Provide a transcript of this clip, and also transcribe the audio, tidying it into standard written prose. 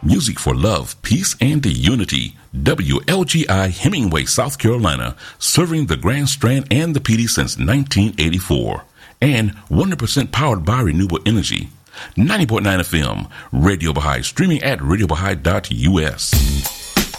Music for love, peace, and unity. WLGI Hemingway, South Carolina, serving the Grand Strand and the PD since 1984. And 100% powered by renewable energy. 90.9 FM, Radio Baha'i, streaming at radiobahai.us.